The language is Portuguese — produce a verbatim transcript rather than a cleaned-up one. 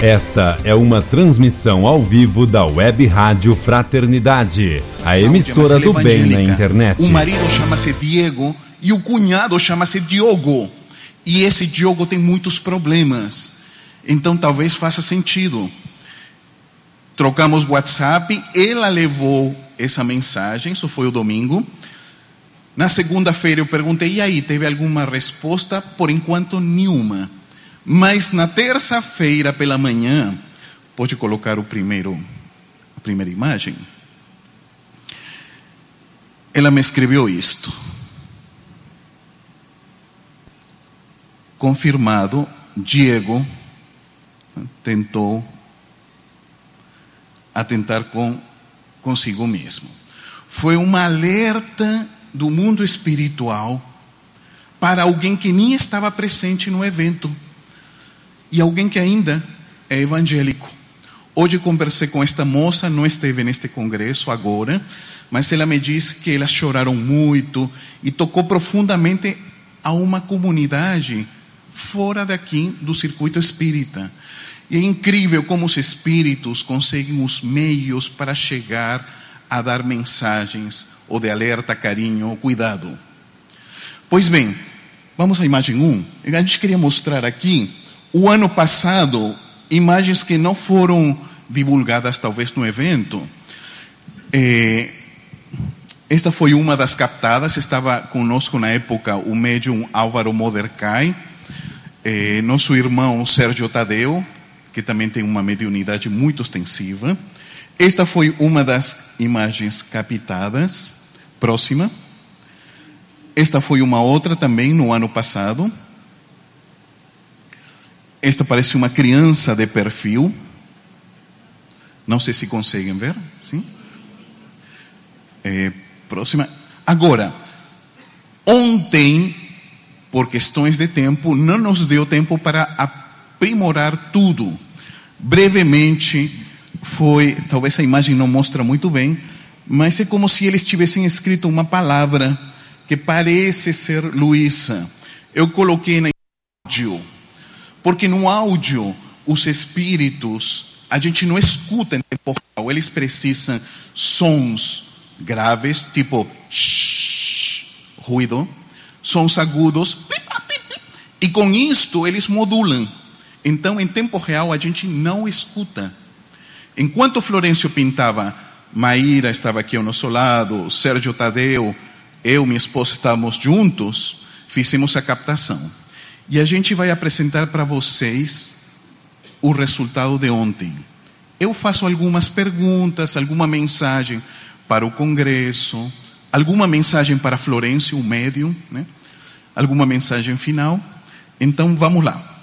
Esta é uma transmissão ao vivo da Web Rádio Fraternidade, a emissora do bem na internet. O marido chama-se Diego e o cunhado chama-se Diogo. E esse Diogo tem muitos problemas. Então talvez faça sentido. Trocamos WhatsApp, ela levou essa mensagem, isso foi o domingo. Na segunda-feira eu perguntei, e aí, teve alguma resposta? Por enquanto, nenhuma. Mas na terça-feira pela manhã, pode colocar o primeiro, a primeira imagem? Ela me escreveu isto. Confirmado, Diego tentou atentar com consigo mesmo. Foi um alerta do mundo espiritual para alguém que nem estava presente no evento. E alguém que ainda é evangélico. Hoje conversei com esta moça, não esteve neste congresso agora, mas ela me disse que elas choraram muito e tocou profundamente a uma comunidade fora daqui do circuito espírita. E é incrível como os espíritos conseguem os meios para chegar a dar mensagens ou de alerta, carinho ou cuidado. Pois bem, vamos à imagem um. A gente queria mostrar aqui o ano passado, imagens que não foram divulgadas talvez no evento. É, esta foi uma das captadas, estava conosco na época o médium Álvaro Modercai, é, nosso irmão Sérgio Tadeu, que também tem uma mediunidade muito extensiva. Esta foi uma das imagens captadas. Próxima. Esta foi uma outra também no ano passado. Esta parece uma criança de perfil. Não sei se conseguem ver. Sim? É, próxima. Agora, ontem, por questões de tempo, não nos deu tempo para aprimorar tudo. Brevemente, foi, talvez a imagem não mostra muito bem, mas é como se eles tivessem escrito uma palavra que parece ser Luísa. Eu coloquei na áudio. Porque no áudio, os espíritos, a gente não escuta em tempo real, eles precisam sons graves, tipo shh, ruído, sons agudos, e com isto eles modulam. Então, em tempo real, a gente não escuta. Enquanto Florencio pintava, Maíra estava aqui ao nosso lado, Sérgio Tadeu, eu e minha esposa estávamos juntos, fizemos a captação. E a gente vai apresentar para vocês o resultado de ontem. Eu faço algumas perguntas, alguma mensagem para o congresso, alguma mensagem para Florencio, o médium, né? Alguma mensagem final. Então, vamos lá.